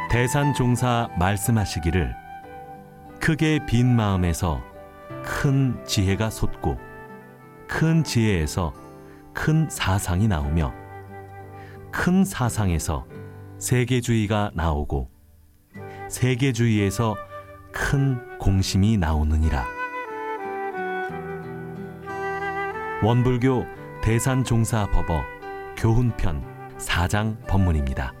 대산종사 말씀하시기를 크게 빈 마음에서 큰 지혜가 솟고 큰 지혜에서 큰 사상이 나오며 큰 사상에서 세계주의가 나오고 세계주의에서 큰 공심이 나오느니라. 원불교 대산종사법어 교훈편 4장 법문입니다.